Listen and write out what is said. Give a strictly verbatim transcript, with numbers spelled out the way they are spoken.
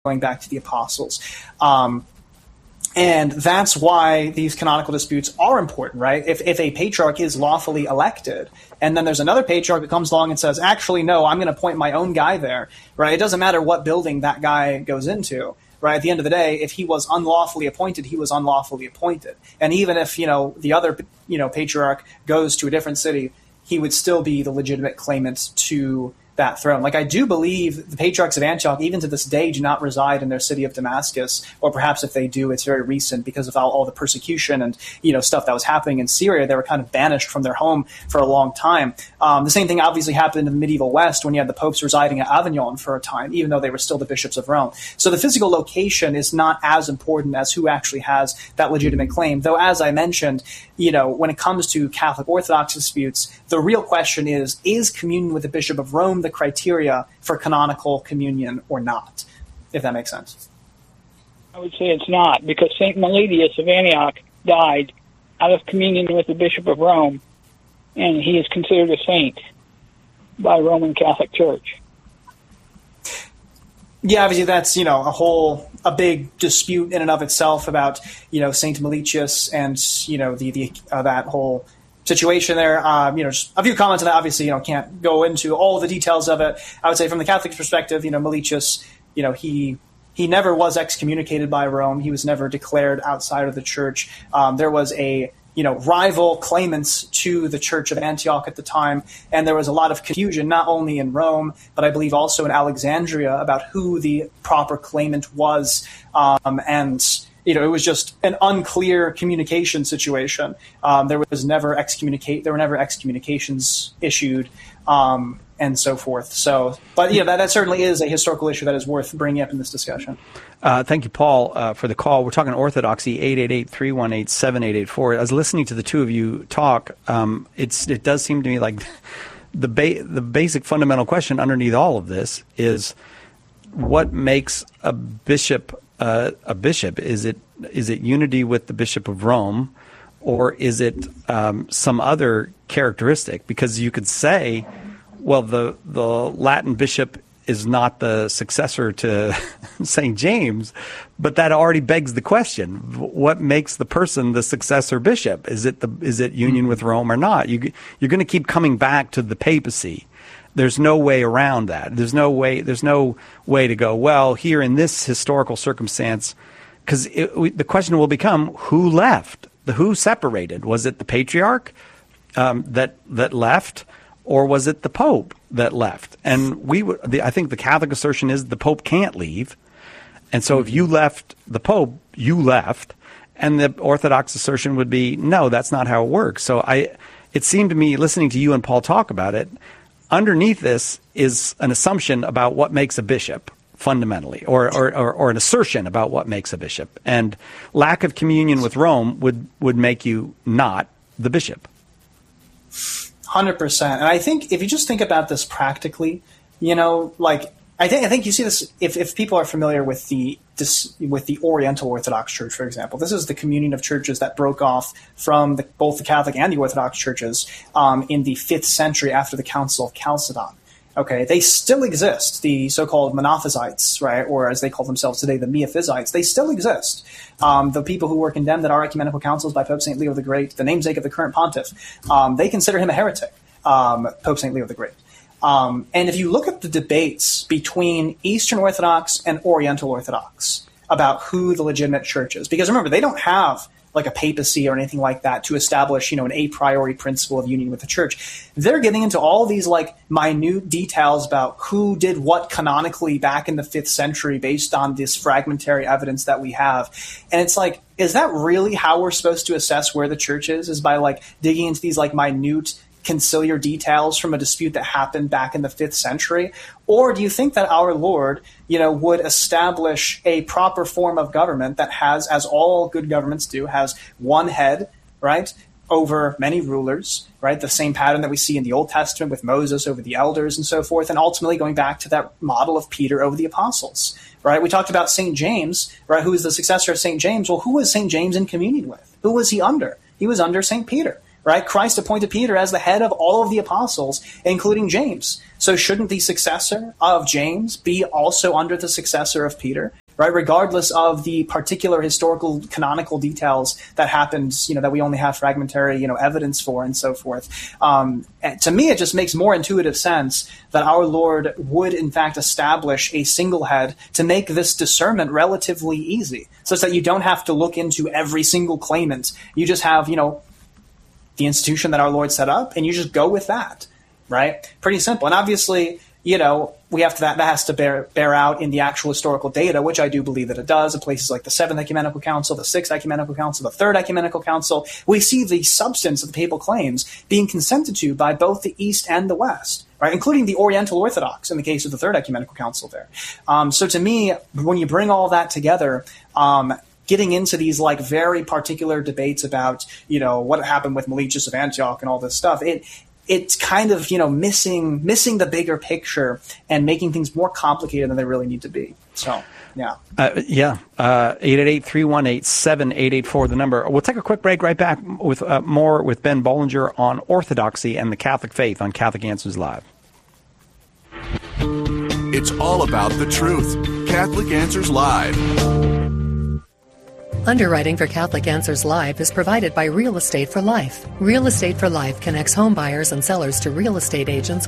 going back to the apostles. Um, and that's why these canonical disputes are important, right? If, if a patriarch is lawfully elected, and then there's another patriarch that comes along and says, actually, no, I'm going to appoint my own guy there, right? It doesn't matter what building that guy goes into, right? At the end of the day, if he was unlawfully appointed, he was unlawfully appointed. And even if, you know, the other, you know, patriarch goes to a different city, he would still be the legitimate claimant to that throne. Like, I do believe the patriarchs of Antioch, even to this day, do not reside in their city of Damascus, or perhaps if they do, it's very recent because of all, all the persecution and, you know, stuff that was happening in Syria. They were kind of banished from their home for a long time. Um, the same thing obviously happened in the medieval West when you had the popes residing at Avignon for a time, even though they were still the bishops of Rome. So the physical location is not as important as who actually has that legitimate claim. Though, as I mentioned, you know, when it comes to Catholic Orthodox disputes, the real question is, is communion with the Bishop of Rome the criteria for canonical communion or not, if that makes sense? I would say it's not, because Saint Meletius of Antioch died out of communion with the Bishop of Rome, and he is considered a saint by Roman Catholic Church. Yeah, obviously that's, you know, a whole, a big dispute in and of itself about, you know, Saint Meletius and, you know, the, the uh, that whole situation there. Um, you know, just a few comments on that. Obviously, you know, can't go into all the details of it. I would say from the Catholic perspective, you know, Meletius, you know, he he never was excommunicated by Rome. He was never declared outside of the church. Um, there was a, you know, rival claimants to the Church of Antioch at the time, and there was a lot of confusion, not only in Rome, but I believe also in Alexandria, about who the proper claimant was, um, and you know, it was just an unclear communication situation. Um, there was never excommunicate. There were never excommunications issued, um, and so forth. So, but yeah, that, that certainly is a historical issue that is worth bringing up in this discussion. Uh, thank you, Paul, uh, for the call. We're talking Orthodoxy, eight eight eight, three one eight, seven eight eight four. As listening to the two of you talk, um, it's it does seem to me like the ba- the basic fundamental question underneath all of this is what makes a bishop Uh, a bishop? Is it is it unity with the Bishop of Rome, or is it um, some other characteristic? Because you could say, well, the the Latin bishop is not the successor to Saint James, but that already begs the question: what makes the person the successor bishop? Is it the is it union with Rome or not? You you're going to keep coming back to the papacy. There's no way around that. There's no way. There's no way to go, well, here in this historical circumstance, because the question will become, who left? The who separated? Was it the patriarch um, that that left, or was it the Pope that left? And we, w- the, I think, the Catholic assertion is the Pope can't leave, and so if you left the Pope, you left. And the Orthodox assertion would be, no, that's not how it works. So I, it seemed to me, listening to you and Paul talk about it, underneath this is an assumption about what makes a bishop fundamentally, or, or, or, or an assertion about what makes a bishop. And lack of communion with Rome would, would make you not the bishop. one hundred percent. And I think if you just think about this practically, you know, like, I think I think you see this if, if people are familiar with the this, with the Oriental Orthodox Church, for example. This is the communion of churches that broke off from the, both the Catholic and the Orthodox churches um, in the fifth century after the Council of Chalcedon. Okay, they still exist, the so-called Monophysites, right, or as they call themselves today, the Miaphysites. They still exist. Um, the people who were condemned at our ecumenical councils by Pope Saint Leo the Great, the namesake of the current pontiff, um, they consider him a heretic, um, Pope Saint Leo the Great. Um, and if you look at the debates between Eastern Orthodox and Oriental Orthodox about who the legitimate church is, because remember, they don't have like a papacy or anything like that to establish, you know, an a priori principle of union with the church. They're getting into all these like minute details about who did what canonically back in the fifth century based on this fragmentary evidence that we have. And it's like, is that really how we're supposed to assess where the church is? Is by like digging into these like minute conciliar details from a dispute that happened back in the fifth century? Or do you think that our Lord, you know, would establish a proper form of government that has, as all good governments do, has one head, right, over many rulers, right? The same pattern that we see in the Old Testament with Moses over the elders and so forth, and ultimately going back to that model of Peter over the apostles, right? We talked about Saint James, right, who is the successor of Saint James. Well, who was Saint James in communion with? Who was he under? He was under Saint Peter. right? Christ appointed Peter as the head of all of the apostles, including James. So shouldn't the successor of James be also under the successor of Peter, right? Regardless of the particular historical canonical details that happened, you know, that we only have fragmentary, you know, evidence for and so forth. Um, to me, it just makes more intuitive sense that our Lord would, in fact, establish a single head to make this discernment relatively easy, such that you don't have to look into every single claimant. You just have, you know, the institution that our Lord set up, and you just go with that, right? Pretty simple. And obviously, you know, we have to, that, that has to bear, bear out in the actual historical data, which I do believe that it does, in places like the Seventh Ecumenical Council, the Sixth Ecumenical Council, the Third Ecumenical Council. We see the substance of the papal claims being consented to by both the East and the West, right, including the Oriental Orthodox in the case of the Third Ecumenical Council there. Um, so to me, when you bring all that together, um, getting into these like very particular debates about, you know, what happened with Meletius of Antioch and all this stuff, it it's kind of, you know, missing missing the bigger picture and making things more complicated than they really need to be. So, yeah. Uh, yeah. Uh, eight eight eight, three one eight, seven eight eight four, the number. We'll take a quick break, right back with uh, more with Ben Bollinger on Orthodoxy and the Catholic faith on Catholic Answers Live. It's all about the truth. Catholic Answers Live. Underwriting for Catholic Answers Live is provided by Real Estate for Life. Real Estate for Life connects home buyers and sellers to real estate agents